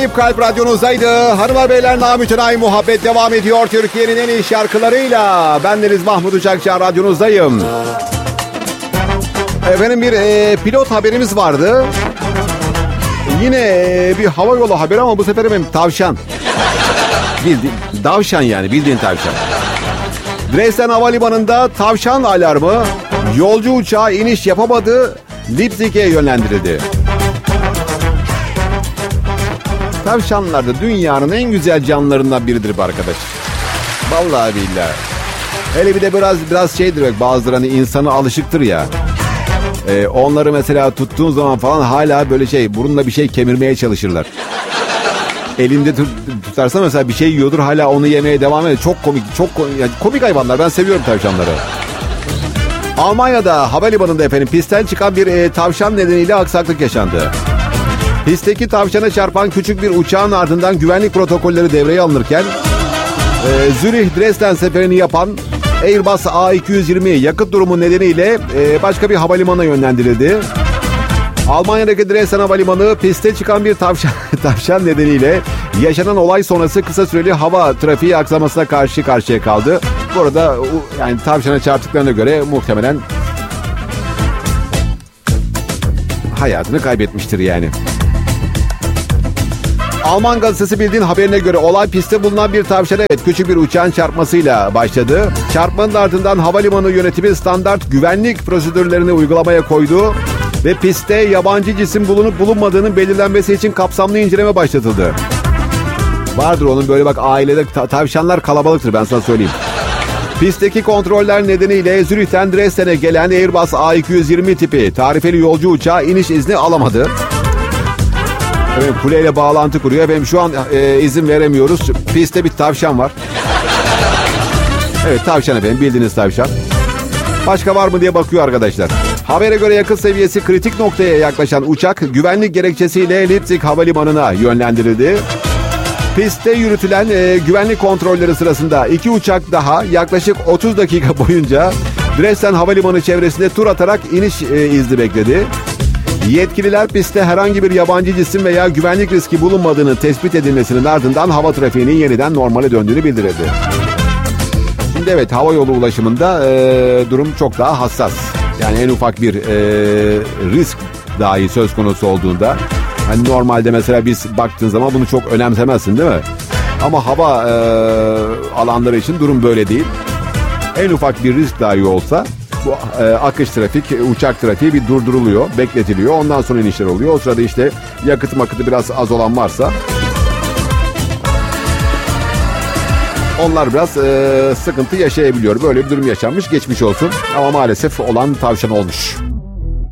Acayip Kalp Radyonuzdaydı. Hanımlar beyler, namütenayi muhabbet devam ediyor. Türkiye'nin en iyi şarkılarıyla. Bendeniz Mahmut Uçakçı, radyonuzdayım. Efendim, bir pilot haberimiz vardı. Yine bir havayolu haberi ama bu sefer benim tavşan. Davşan yani, bildiğin tavşan. Dresden Havalimanı'nda tavşan alarmı yolcu uçağı iniş yapamadı, Leipzig'e yönlendirildi. Tavşanlar da dünyanın en güzel canlılarından biridir arkadaş. Vallahi billahi. Hele bir de biraz şeydir bak, bazıları hani insana alışıktır ya. Onları mesela tuttuğun zaman falan hala böyle burunla bir şey kemirmeye çalışırlar. Elinde tutarsa mesela bir şey yiyordur, hala onu yemeye devam eder. Çok komik hayvanlar. Ben seviyorum tavşanları. Almanya'da havalimanında efendim pistten çıkan bir tavşan nedeniyle aksaklık yaşandı. Pistteki tavşana çarpan küçük bir uçağın ardından güvenlik protokolleri devreye alınırken Zürih Dresden seferini yapan Airbus A220 yakıt durumu nedeniyle başka bir havalimanına yönlendirildi. Almanya'daki Dresden Havalimanı pistte çıkan bir tavşan nedeniyle yaşanan olay sonrası kısa süreli hava trafiği aksamasına karşı karşıya kaldı. Bu arada yani tavşana çarptıklarına göre muhtemelen hayatını kaybetmiştir yani. Alman gazetesi bildiğin haberine göre olay pistte bulunan bir tavşana küçük bir uçağın çarpmasıyla başladı. Çarpmanın ardından havalimanı yönetimi standart güvenlik prosedürlerini uygulamaya koydu ve pistte yabancı cisim bulunup bulunmadığının belirlenmesi için kapsamlı inceleme başlatıldı. Vardır onun böyle bak, ailede tavşanlar kalabalıktır, ben sana söyleyeyim. Pistteki kontroller nedeniyle Zürih'ten Dresden'e gelen Airbus A220 tipi tarifeli yolcu uçağı iniş izni alamadı. Efendim, kuleyle bağlantı kuruyor. Efendim, şu an izin veremiyoruz. Pistte bir tavşan var. Evet, tavşan efendim, bildiğiniz tavşan. Başka var mı diye bakıyor arkadaşlar. Habere göre yakıt seviyesi kritik noktaya yaklaşan uçak güvenlik gerekçesiyle Leipzig Havalimanı'na yönlendirildi. Pistte yürütülen güvenlik kontrolleri sırasında iki uçak daha yaklaşık 30 dakika boyunca Dresden Havalimanı çevresinde tur atarak iniş izni bekledi. Yetkililer pistte herhangi bir yabancı cisim veya güvenlik riski bulunmadığını tespit edilmesinin ardından hava trafiğinin yeniden normale döndüğünü bildirdi. Şimdi evet, havayolu ulaşımında durum çok daha hassas. Yani en ufak bir risk dahi söz konusu olduğunda, hani normalde mesela biz baktığın zaman bunu çok önemsemezsin değil mi? Ama hava alanları için durum böyle değil. En ufak bir risk dahi olsa bu akış trafik, uçak trafiği bir durduruluyor, bekletiliyor. Ondan sonra inişler oluyor. O sırada işte yakıtı biraz az olan varsa onlar biraz sıkıntı yaşayabiliyor. Böyle bir durum yaşanmış, geçmiş olsun. Ama maalesef olan tavşan olmuş.